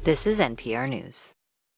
This is NPR News.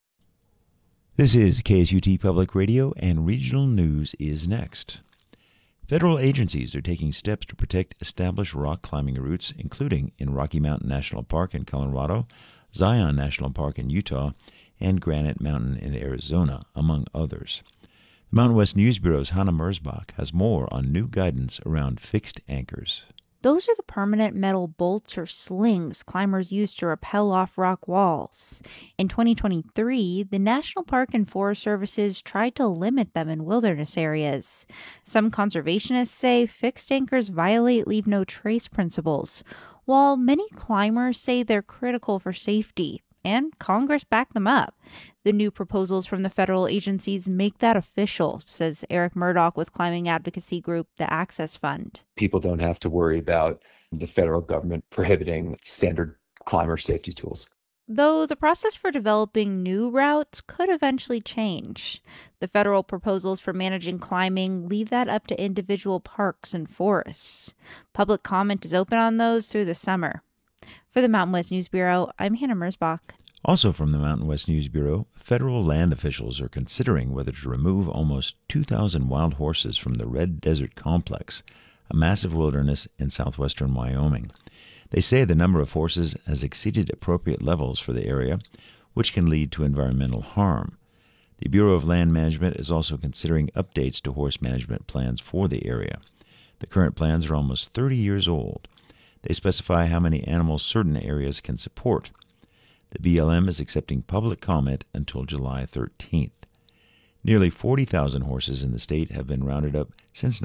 This is KSUT Public Radio, and regional news is next. Federal agencies are taking steps to protect established rock climbing routes, including in Rocky Mountain National Park in Colorado, Zion National Park in Utah, and Granite Mountain in Arizona, among others. The Mountain West News Bureau's Hannah Merzbach has more on new guidance around fixed anchors. Those are the permanent metal bolts or slings climbers use to rappel off rock walls. In 2023, the National Park and Forest Services tried to limit them in wilderness areas. Some conservationists say fixed anchors violate leave no trace principles, while many climbers say they're critical for safety. And Congress backed them up. The new proposals from the federal agencies make that official, says Eric Murdoch with climbing advocacy group The Access Fund. People don't have to worry about the federal government prohibiting standard climber safety tools. Though the process for developing new routes could eventually change. The federal proposals for managing climbing leave that up to individual parks and forests. Public comment is open on those through the summer. For the Mountain West News Bureau, I'm Hannah Merzbach. Also from the Mountain West News Bureau, federal land officials are considering whether to remove almost 2,000 wild horses from the Red Desert Complex, a massive wilderness in southwestern Wyoming. They say the number of horses has exceeded appropriate levels for the area, which can lead to environmental harm. The Bureau of Land Management is also considering updates to horse management plans for the area. The current plans are almost 30 years old. They specify how many animals certain areas can support. The BLM is accepting public comment until July 13th. Nearly 40,000 horses in the state have been rounded up since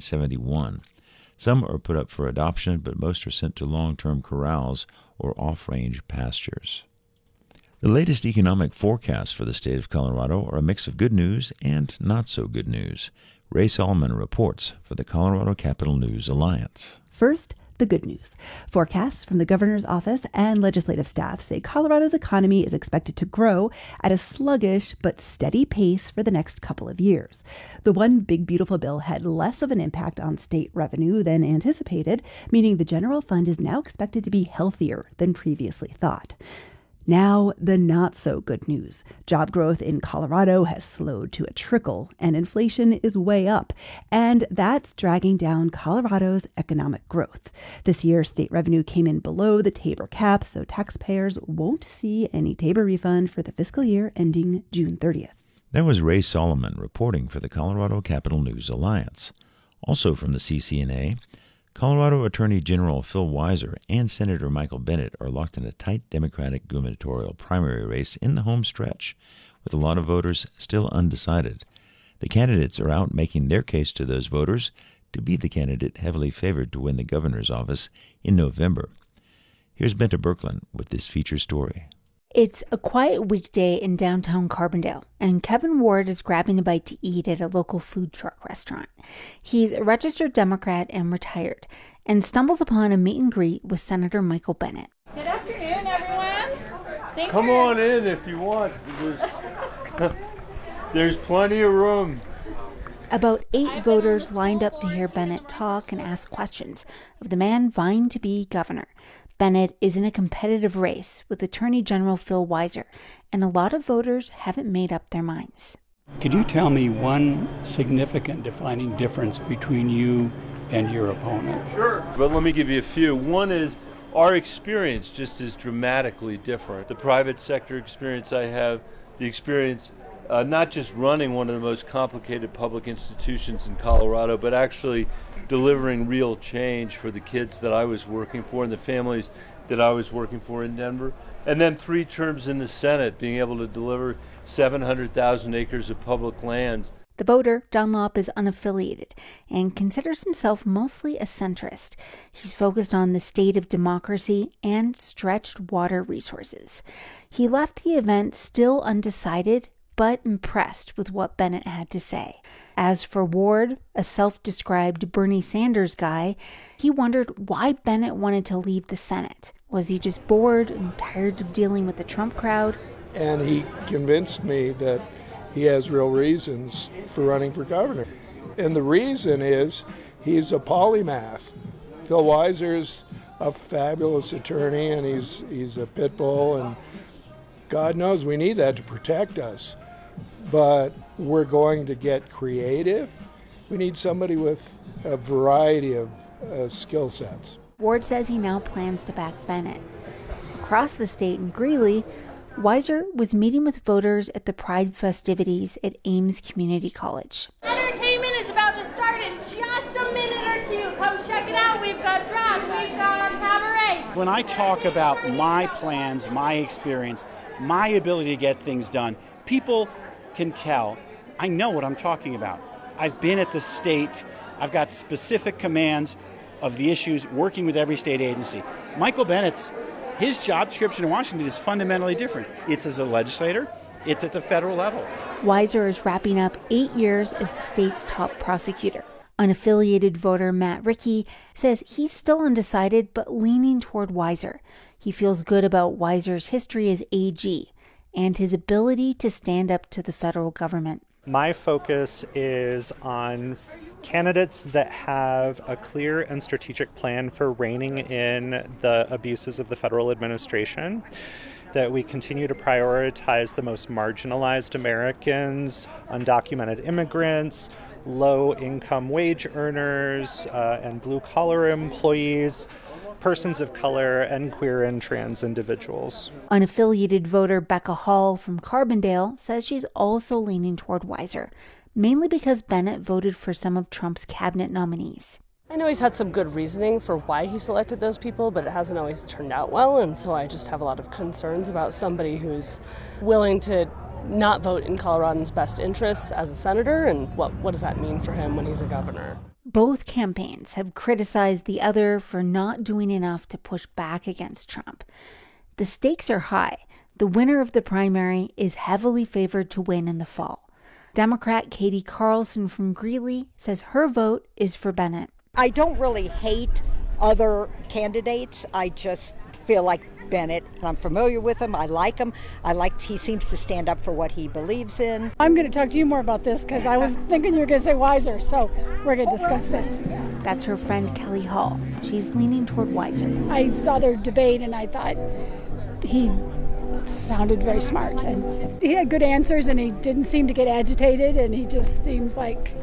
1971. Some are put up for adoption, but most are sent to long-term corrals or off-range pastures. The latest economic forecasts for the state of Colorado are a mix of good news and not so good news. Ray Solomon reports for the Colorado Capital News Alliance. First, the good news. Forecasts from the governor's office and legislative staff say Colorado's economy is expected to grow at a sluggish but steady pace for the next couple of years. The One Big Beautiful Bill had less of an impact on state revenue than anticipated, meaning the general fund is now expected to be healthier than previously thought. Now, the not-so-good news. Job growth in Colorado has slowed to a trickle, and inflation is way up, and that's dragging down Colorado's economic growth. This year, state revenue came in below the Tabor cap, so taxpayers won't see any Tabor refund for the fiscal year ending June 30th. That was Ray Solomon reporting for the Colorado Capital News Alliance. Also from the CCNA, Colorado Attorney General Phil Weiser and Senator Michael Bennet are locked in a tight Democratic gubernatorial primary race in the home stretch, with a lot of voters still undecided. The candidates are out making their case to those voters to be the candidate heavily favored to win the governor's office in November. Here's Benta Berkland with this feature story. It's a quiet weekday in downtown Carbondale, and Kevin Ward is grabbing a bite to eat at a local food truck restaurant. He's a registered Democrat and retired, and stumbles upon a meet and greet with Senator Michael Bennet. Good afternoon, everyone. Thanks Come on in if you want. There's plenty of room. About 8 voters lined up to hear Bennet talk and ask questions of the man vying to be governor. Bennet is in a competitive race with Attorney General Phil Weiser, and a lot of voters haven't made up their minds. Could you tell me one significant defining difference between you and your opponent? Sure. But let me give you a few. One is our experience just is dramatically different. The private sector experience I have, the experience not just running one of the most complicated public institutions in Colorado, but actually delivering real change for the kids that I was working for and the families that I was working for in Denver. And then 3 terms in the Senate, being able to deliver 700,000 acres of public lands. The voter, Dunlop, is unaffiliated and considers himself mostly a centrist. He's focused on the state of democracy and stretched water resources. He left the event still undecided, but impressed with what Bennet had to say. As for Ward, a self-described Bernie Sanders guy, he wondered why Bennet wanted to leave the Senate. Was he just bored and tired of dealing with the Trump crowd? And he convinced me that he has real reasons for running for governor. And the reason is he's a polymath. Phil Weiser's a fabulous attorney, and he's a pit bull, and God knows we need that to protect us. But we're going to get creative. We need somebody with a variety of skill sets. Ward says he now plans to back Bennett. Across the state in Greeley, Weiser was meeting with voters at the Pride festivities at Ames Community College. Entertainment is about to start in just a minute or two. Come check it out. We've got drag, we've got cabaret. When I talk about my plans, my experience, my ability to get things done, people can tell I know what I'm talking about. I've been at the state. I've got specific commands of the issues, working with every state agency. Michael Bennett's, his job description in Washington is fundamentally different. It's as a legislator, it's at the federal level. Weiser is wrapping up 8 years as the state's top prosecutor. Unaffiliated voter Matt Rickey says he's still undecided but leaning toward Weiser. He feels good about Weiser's history as AG and his ability to stand up to the federal government. My focus is on candidates that have a clear and strategic plan for reining in the abuses of the federal administration, that we continue to prioritize the most marginalized Americans, undocumented immigrants, low-income wage earners, and blue-collar employees, persons of color, and queer and trans individuals. Unaffiliated voter Becca Hall from Carbondale says she's also leaning toward Weiser, mainly because Bennett voted for some of Trump's cabinet nominees. I know he's had some good reasoning for why he selected those people, but it hasn't always turned out well, and so I just have a lot of concerns about somebody who's willing to not vote in Coloradans' best interests as a senator, and what does that mean for him when he's a governor? Both campaigns have criticized the other for not doing enough to push back against Trump. The stakes are high. The winner of the primary is heavily favored to win in the fall. Democrat Katie Carlson from Greeley says her vote is for Bennett. I don't really hate other candidates. I just feel like Bennett, I'm familiar with him. I like him. He seems to stand up for what he believes in. I'm going to talk to you more about this because I was thinking you were going to say Weiser, so we're going to discuss this. That's her friend Kelly Hall. She's leaning toward Weiser. I saw their debate and I thought he sounded very smart and he had good answers and he didn't seem to get agitated and he just seems like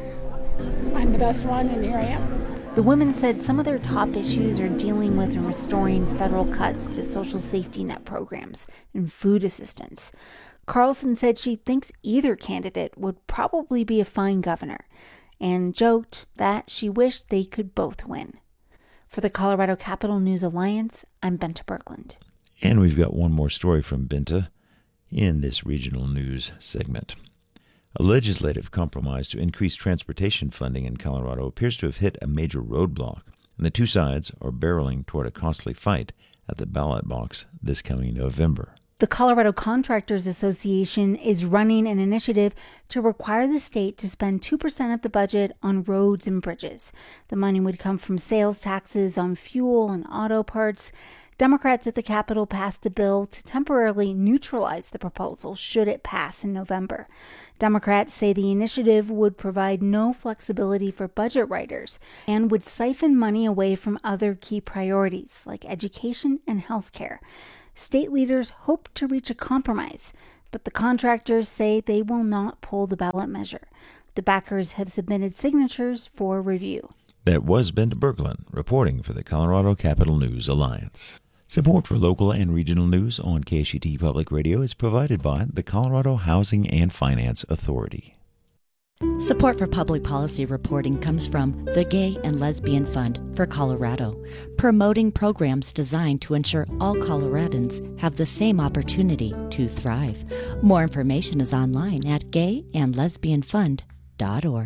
I'm the best one and here I am. The women said some of their top issues are dealing with and restoring federal cuts to social safety net programs and food assistance. Carlson said she thinks either candidate would probably be a fine governor and joked that she wished they could both win. For the Colorado Capital News Alliance, I'm Benta Berglund. And we've got one more story from Benta in this regional news segment. A legislative compromise to increase transportation funding in Colorado appears to have hit a major roadblock, and the two sides are barreling toward a costly fight at the ballot box this coming November. The Colorado Contractors Association is running an initiative to require the state to spend 2% of the budget on roads and bridges. The money would come from sales taxes on fuel and auto parts. Democrats at the Capitol passed a bill to temporarily neutralize the proposal should it pass in November. Democrats say the initiative would provide no flexibility for budget writers and would siphon money away from other key priorities like education and health care. State leaders hope to reach a compromise, but the contractors say they will not pull the ballot measure. The backers have submitted signatures for review. That was Benta Berglund reporting for the Colorado Capital News Alliance. Support for local and regional news on KSUT Public Radio is provided by the Colorado Housing and Finance Authority. Support for public policy reporting comes from the Gay and Lesbian Fund for Colorado, promoting programs designed to ensure all Coloradans have the same opportunity to thrive. More information is online at gayandlesbianfund.org.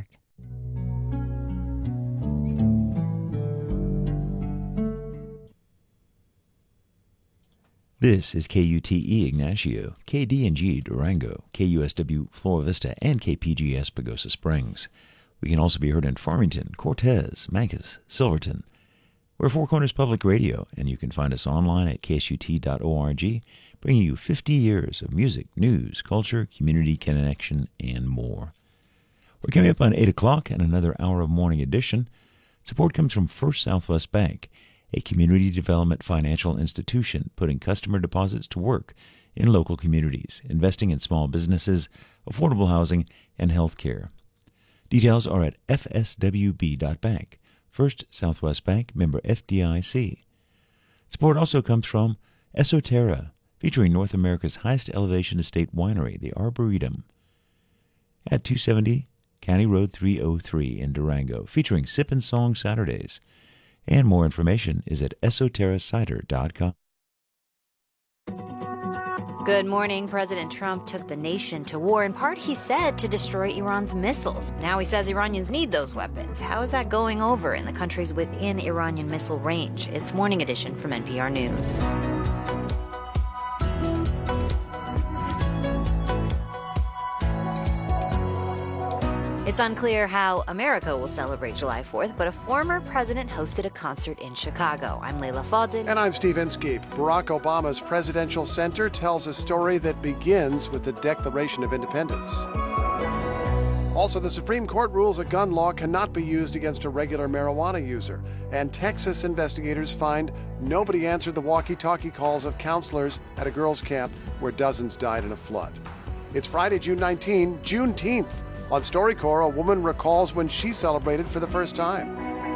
This is KUTE Ignacio, KDNG Durango, KUSW Flora Vista, and KPGS Pagosa Springs. We can also be heard in Farmington, Cortez, Mancos, Silverton. We're Four Corners Public Radio, and you can find us online at ksut.org, bringing you 50 years of music, news, culture, community connection, and more. We're coming up on 8 o'clock and another hour of Morning Edition. Support comes from First Southwest Bank, a community development financial institution putting customer deposits to work in local communities, investing in small businesses, affordable housing, and health care. Details are at fswb.bank. First Southwest Bank, member FDIC. Support also comes from Esoterra, featuring North America's highest elevation estate winery, the Arboretum, at 270 County Road 303 in Durango, featuring Sip and Song Saturdays. And more information is at esoterrasider.com. Good morning. President Trump took the nation to war, in part, he said, to destroy Iran's missiles. Now he says Iranians need those weapons. How is that going over in the countries within Iranian missile range? It's Morning Edition from NPR News. It's unclear how America will celebrate July 4th, but a former president hosted a concert in Chicago. I'm Leila Fadel. And I'm Steve Inskeep. Barack Obama's Presidential Center tells a story that begins with the Declaration of Independence. Also, the Supreme Court rules a gun law cannot be used against a regular marijuana user. And Texas investigators find nobody answered the walkie-talkie calls of counselors at a girls' camp where dozens died in a flood. It's Friday, June 19, Juneteenth. On StoryCorps, a woman recalls when she celebrated for the first time.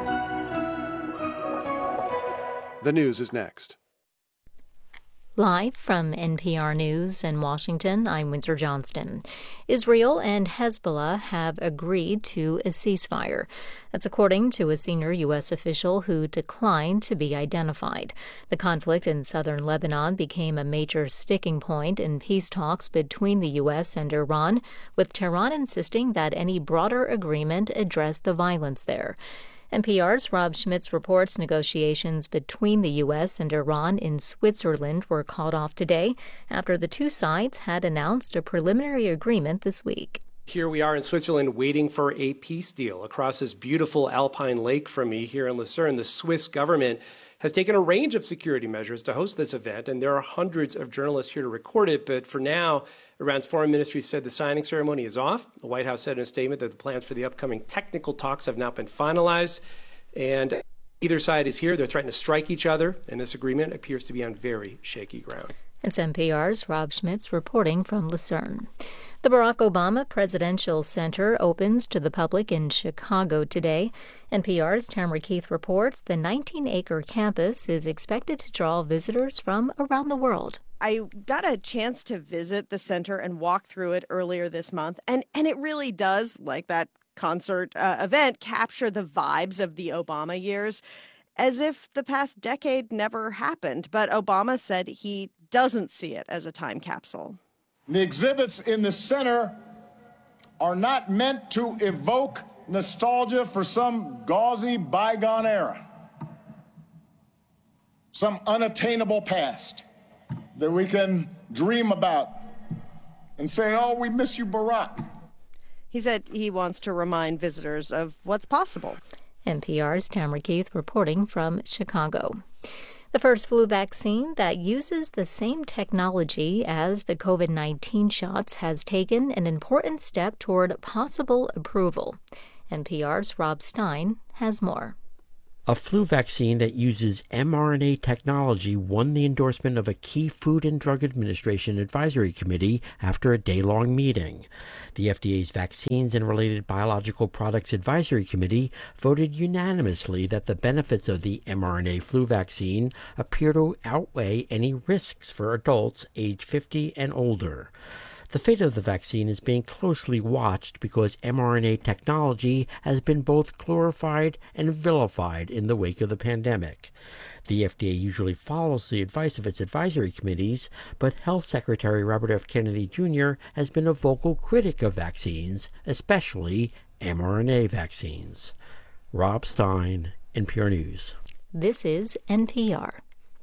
The news is next. Live from NPR News in Washington, I'm Windsor Johnston. Israel and Hezbollah have agreed to a ceasefire. That's according to a senior U.S. official who declined to be identified. The conflict in southern Lebanon became a major sticking point in peace talks between the U.S. and Iran, with Tehran insisting that any broader agreement address the violence there. NPR's Rob Schmitz reports negotiations between the U.S. and Iran in Switzerland were called off today after the two sides had announced a preliminary agreement this week. Here we are in Switzerland waiting for a peace deal across this beautiful alpine lake from me here in Lucerne. The Swiss government has taken a range of security measures to host this event, and there are hundreds of journalists here to record it. But for now, Iran's foreign ministry said the signing ceremony is off. The White House said in a statement that the plans for the upcoming technical talks have not been finalized. And either side is here. They're threatening to strike each other, and this agreement appears to be on very shaky ground. It's NPR's Rob Schmitz reporting from Lucerne. The Barack Obama Presidential Center opens to the public in Chicago today. NPR's Tamara Keith reports the 19-acre campus is expected to draw visitors from around the world. I got a chance to visit the center and walk through it earlier this month, and it really does, like that concert event, capture the vibes of the Obama years, as if the past decade never happened. But Obama said he doesn't see it as a time capsule. The exhibits in the center are not meant to evoke nostalgia for some gauzy bygone era, some unattainable past that we can dream about and say, oh, we miss you, Barack. He said he wants to remind visitors of what's possible. NPR's Tamara Keith reporting from Chicago. The first flu vaccine that uses the same technology as the COVID-19 shots has taken an important step toward possible approval. NPR's Rob Stein has more. A flu vaccine that uses mRNA technology won the endorsement of a key Food and Drug Administration advisory committee after a day-long meeting. The FDA's Vaccines and Related Biological Products Advisory Committee voted unanimously that the benefits of the mRNA flu vaccine appear to outweigh any risks for adults age 50 and older. The fate of the vaccine is being closely watched because mRNA technology has been both glorified and vilified in the wake of the pandemic. The FDA usually follows the advice of its advisory committees, but Health Secretary Robert F. Kennedy Jr. has been a vocal critic of vaccines, especially mRNA vaccines. Rob Stein, NPR News. This is NPR.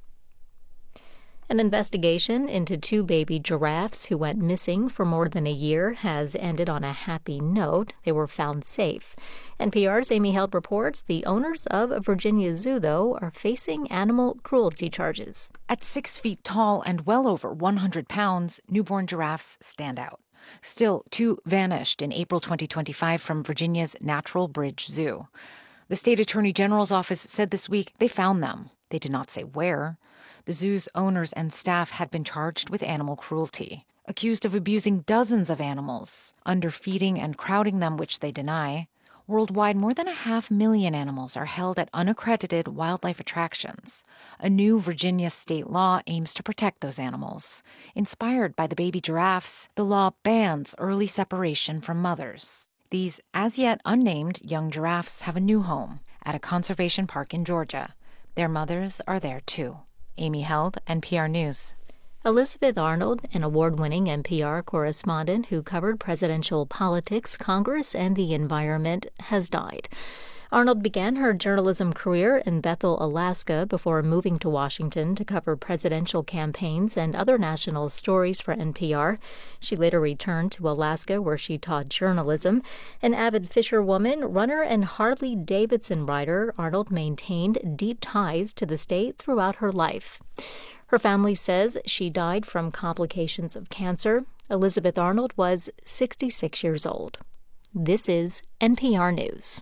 An investigation into two baby giraffes who went missing for more than a year has ended on a happy note. They were found safe. NPR's Amy Help reports the owners of a Virginia zoo, though, are facing animal cruelty charges. At 6 feet tall and well over 100 pounds, newborn giraffes stand out. Still, two vanished in April 2025 from Virginia's Natural Bridge Zoo. The state attorney general's office said this week they found them. They did not say where. The zoo's owners and staff had been charged with animal cruelty, accused of abusing dozens of animals, underfeeding and crowding them, which they deny. Worldwide, more than 500,000 animals are held at unaccredited wildlife attractions. A new Virginia state law aims to protect those animals. Inspired by the baby giraffes, the law bans early separation from mothers. These as-yet unnamed young giraffes have a new home at a conservation park in Georgia. Their mothers are there, too. Amy Held, NPR News. Elizabeth Arnold, an award-winning NPR correspondent who covered presidential politics, Congress, and the environment, has died. Arnold began her journalism career in Bethel, Alaska, before moving to Washington to cover presidential campaigns and other national stories for NPR. She later returned to Alaska, where she taught journalism. An avid fisherwoman, runner, and Harley-Davidson rider, Arnold maintained deep ties to the state throughout her life. Her family says she died from complications of cancer. Elizabeth Arnold was 66 years old. This is NPR News.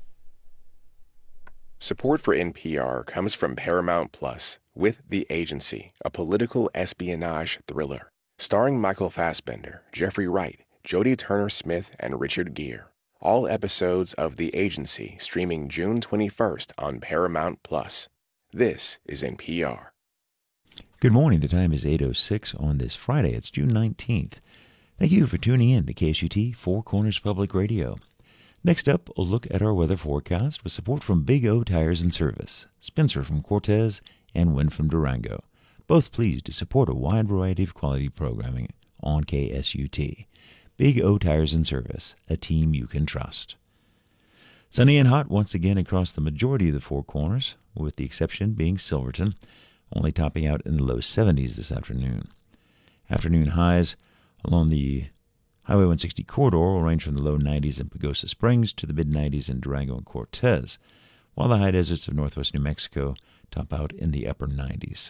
Support for NPR comes from Paramount Plus with The Agency, a political espionage thriller. Starring Michael Fassbender, Jeffrey Wright, Jodie Turner-Smith, and Richard Gere. All episodes of The Agency streaming June 21st on Paramount Plus. This is NPR. Good morning. The time is 8:06 on this Friday. It's June 19th. Thank you for tuning in to KSUT Four Corners Public Radio. Next up, a look at our weather forecast with support from Big O Tires and Service, Spencer from Cortez, and Wynn from Durango. Both pleased to support a wide variety of quality programming on KSUT. Big O Tires and Service, a team you can trust. Sunny and hot once again across the majority of the Four Corners, with the exception being Silverton, only topping out in the low 70s this afternoon. Afternoon highs along the Highway 160 corridor will range from the low 90s in Pagosa Springs to the mid-90s in Durango and Cortez, while the high deserts of northwest New Mexico top out in the upper 90s.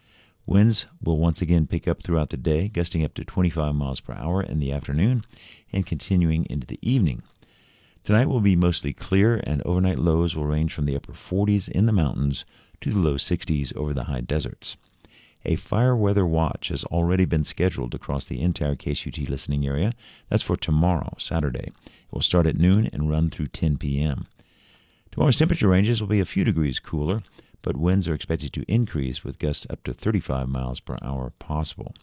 Winds will once again pick up throughout the day, gusting up to 25 miles per hour in the afternoon and continuing into the evening. Tonight will be mostly clear, and overnight lows will range from the upper 40s in the mountains to the low 60s over the high deserts. A fire weather watch has already been scheduled across the entire KSUT listening area. That's for tomorrow, Saturday. It will start at noon and run through 10 p.m. Tomorrow's temperature ranges will be a few degrees cooler, but winds are expected to increase with gusts up to 35 miles per hour possible.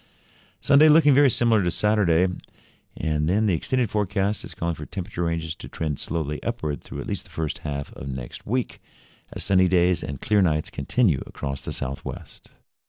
Sunday looking very similar to Saturday, and then the extended forecast is calling for temperature ranges to trend slowly upward through at least the first half of next week, as sunny days and clear nights continue across the Southwest.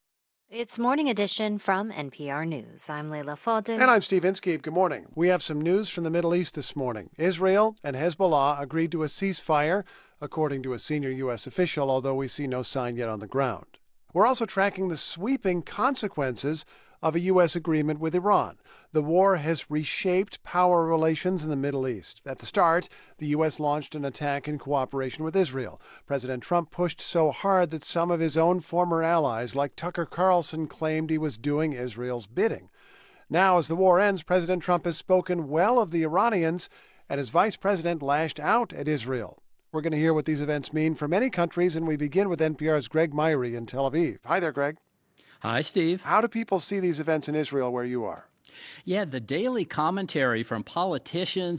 It's Morning Edition from NPR News. I'm Leila Fadel. And I'm Steve Inskeep. Good morning. We have some news from the Middle East this morning. Israel and Hezbollah agreed to a ceasefire, according to a senior U.S. official, although we see no sign yet on the ground. We're also tracking the sweeping consequences of a U.S. agreement with Iran. The war has reshaped power relations in the Middle East. At the start, the U.S. launched an attack in cooperation with Israel. President Trump pushed so hard that some of his own former allies, like Tucker Carlson, claimed he was doing Israel's bidding. Now, as the war ends, President Trump has spoken well of the Iranians, and his vice president lashed out at Israel. We're going to hear what these events mean for many countries, and we begin with NPR's Greg Myrie in Tel Aviv. Hi there, Greg. Hi, Steve. How do people see these events in Israel where you are? Yeah, the daily commentary from politicians